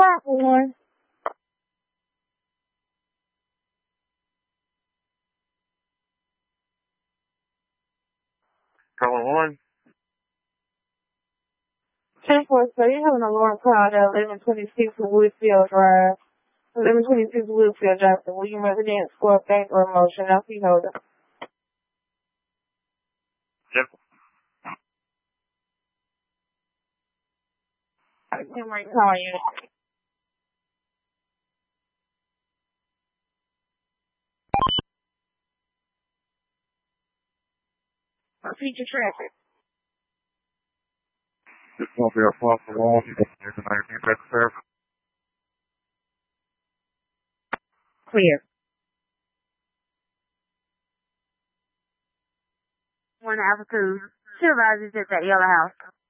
platform. Calling one. 10-4, so you have an alarm cloud at 1126 Woodfield Drive. 1126 Woodfield Drive, the William Residence, Score Bank or Motion. I'll see hold up. Yep. I can't wait to call you. Feature traffic. This won't be across the wall. You can use the 19 back there. Clear. 1 Alpha 2. Supervisors at that yellow house.